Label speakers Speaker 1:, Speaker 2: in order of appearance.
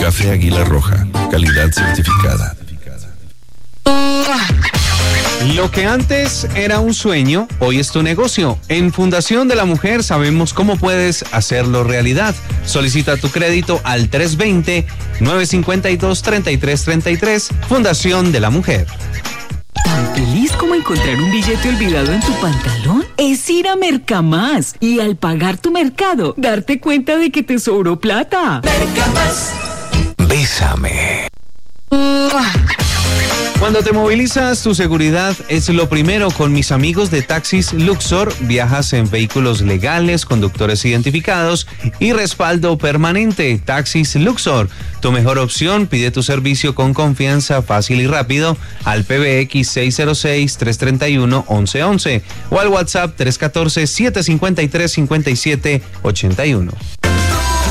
Speaker 1: Café Águila Roja, calidad certificada.
Speaker 2: Lo que antes era un sueño, hoy es tu negocio. En Fundación de la Mujer sabemos cómo puedes hacerlo realidad. Solicita tu crédito al 320-952-3333, Fundación de la Mujer.
Speaker 3: ¿Tan feliz como encontrar un billete olvidado en tu pantalón? Es ir a Mercamás y al pagar tu mercado, darte cuenta de que te sobró plata.
Speaker 4: Mercamás.
Speaker 1: Bésame.
Speaker 2: Cuando te movilizas, tu seguridad es lo primero. Con mis amigos de Taxis Luxor, viajas en vehículos legales, conductores identificados y respaldo permanente. Taxis Luxor, tu mejor opción. Pide tu servicio con confianza, fácil y rápido al PBX 606-331-1111 o al WhatsApp 314-753-5781.